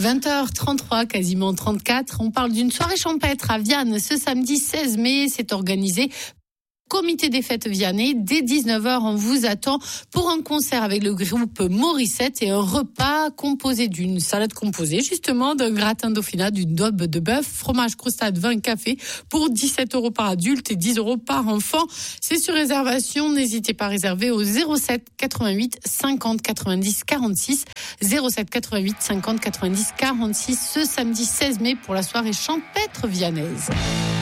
20h33, quasiment 34. On parle d'une soirée champêtre à Vianne ce samedi 16 mai. C'est organisé Comité des fêtes Vianney. Dès 19h, on vous attend pour un concert avec le groupe Morissette et un repas composé d'une salade composée, justement, d'un gratin dauphinois, d'une daube de bœuf, fromage, croustade, vin, café pour 17 € par adulte et 10 € par enfant. C'est sur réservation. N'hésitez pas à réserver au 07 88 50 90 46. 07 88 50 90 46 ce samedi 16 mai pour la soirée champêtre viannaise.